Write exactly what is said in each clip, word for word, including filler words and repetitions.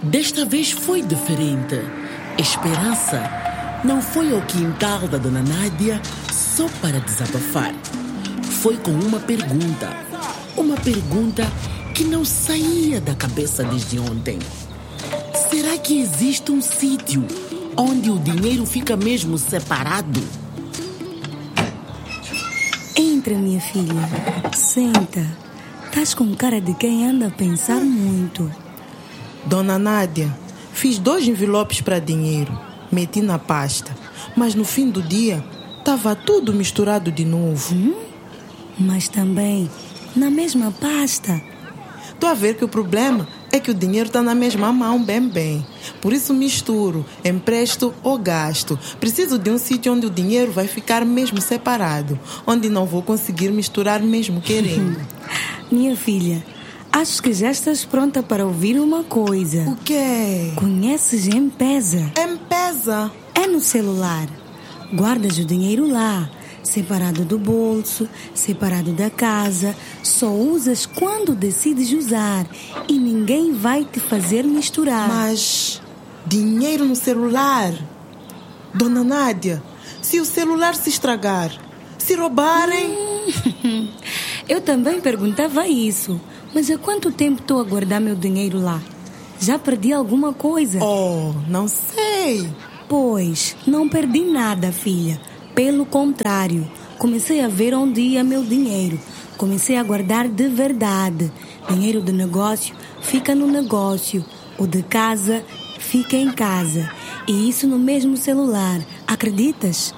Desta vez foi diferente. Esperança não foi ao quintal da Dona Nádia só para desabafar. Foi com uma pergunta. Uma pergunta que não saía da cabeça desde ontem. Será que existe um sítio onde o dinheiro fica mesmo separado? Entra, minha filha. Senta. Estás com cara de quem anda a pensar muito. Dona Nádia, fiz dois envelopes para dinheiro. Meti na pasta. Mas no fim do dia, estava tudo misturado de novo. Hum? Mas também na mesma pasta. Estou a ver que o problema é que o dinheiro está na mesma mão, bem bem. Por isso misturo, empresto ou gasto. Preciso de um sítio onde o dinheiro vai ficar mesmo separado. Onde não vou conseguir misturar mesmo querendo. Minha filha, acho que já estás pronta para ouvir uma coisa. O quê? Conheces M-Pesa? M-Pesa? É no celular. Guardas o dinheiro lá, separado do bolso, separado da casa. Só usas quando decides usar e ninguém vai te fazer misturar. Mas dinheiro no celular? Dona Nádia, se o celular se estragar, se roubarem... Hum. Eu também perguntava isso. Mas há quanto tempo estou a guardar meu dinheiro lá? Já perdi alguma coisa? Oh, não sei. Pois, não perdi nada, filha. Pelo contrário, comecei a ver onde ia meu dinheiro. Comecei a guardar de verdade. Dinheiro do negócio fica no negócio. O de casa fica em casa. E isso no mesmo celular. Acreditas?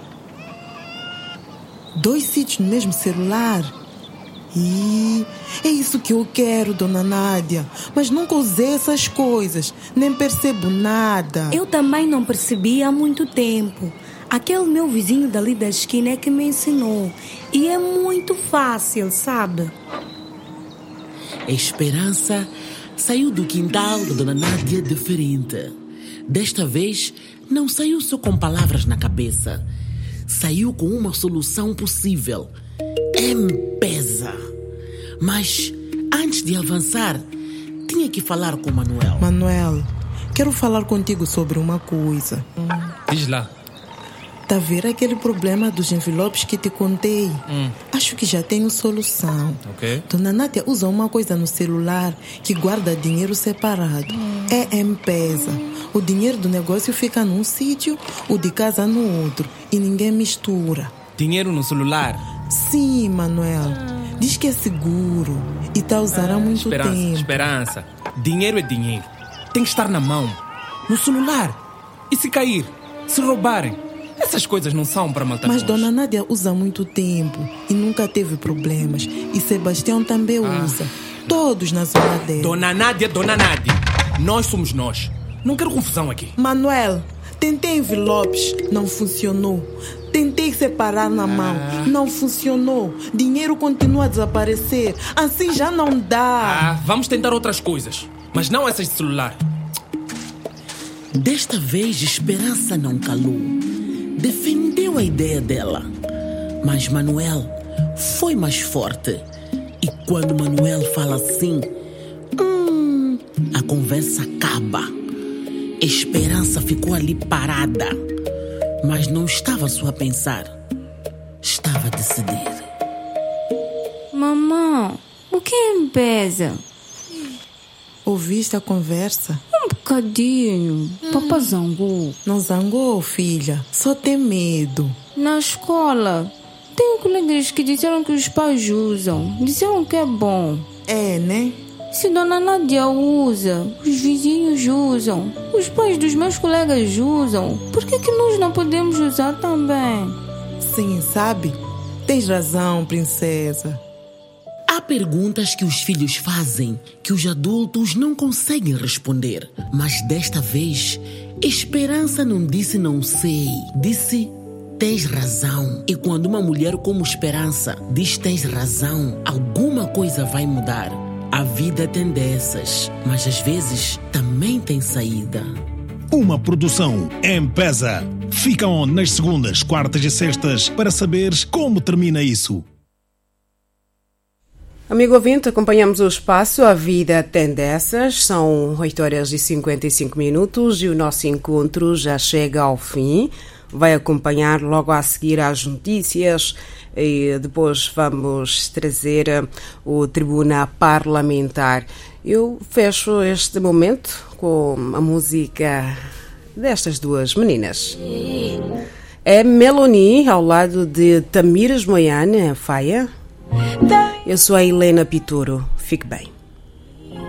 Dois sítios no mesmo celular? E é isso que eu quero, Dona Nádia. Mas nunca usei essas coisas. Nem percebo nada. Eu também não percebi há muito tempo. Aquele meu vizinho dali da esquina é que me ensinou. E é muito fácil, sabe? A Esperança saiu do quintal da Dona Nádia diferente. Desta vez, não saiu só com palavras na cabeça. Saiu com uma solução possível. M-Pesa. Mas, antes de avançar, tinha que falar com Manuel. Manuel, quero falar contigo sobre uma coisa. Diz lá. Tá a ver aquele problema dos envelopes que te contei? Hum. Acho que já tenho solução. Ok. Dona Nádia usa uma coisa no celular que guarda dinheiro separado. Hum. É M-Pesa. O dinheiro do negócio fica num sítio, o de casa no outro. E ninguém mistura. Dinheiro no celular? Sim, Manuel. Diz que é seguro e tá a usar há muito esperança, tempo. Esperança. Dinheiro é dinheiro. Tem que estar na mão. No celular. E se cair? Se roubarem? Essas coisas não são para maltar. Mas Dona Nádia usa há muito tempo e nunca teve problemas. E Sebastião também ah. usa. Todos na zona dele. Dona Nádia, Dona Nádia. Nós somos nós. Não quero confusão aqui. Manuel, tentei envelopes, não funcionou. Tentei separar na mão, não funcionou. Dinheiro continua a desaparecer. Assim já não dá. Ah, vamos tentar outras coisas. Mas não essas de celular. Desta vez, Esperança não calou. Defendeu a ideia dela. Mas Manuel foi mais forte. E quando Manuel fala assim, hum, a conversa acaba. Esperança ficou ali parada. Mas não estava só a pensar. Estava a decidir. Mamãe, o que me pesa? Ouviste a conversa? Um bocadinho. Hum. Papá zangou. Não zangou, filha. Só tem medo. Na escola, tenho colegas que disseram que os pais usam. Disseram que é bom. É, né? Se Dona Nádia usa, os vizinhos usam, os pais dos meus colegas usam, por que que nós não podemos usar também? Sim, sabe? Tens razão, princesa. Há perguntas que os filhos fazem que os adultos não conseguem responder. Mas desta vez, Esperança não disse não sei, disse tens razão. E quando uma mulher como Esperança diz tens razão, alguma coisa vai mudar. A vida tem dessas, mas às vezes também tem saída. Uma produção M-Pesa. Ficam nas segundas, quartas e sextas para saberes como termina isso. Amigo ouvinte, acompanhamos o espaço A Vida Tem Dessas. São oito horas e cinquenta e cinco minutos e o nosso encontro já chega ao fim. Vai acompanhar logo a seguir as notícias e depois vamos trazer o Tribuna Parlamentar. Eu fecho este momento com a música destas duas meninas. É Meloni ao lado de Tamires Moiane, Faia. Eu sou a Helena Pituro. Fique bem.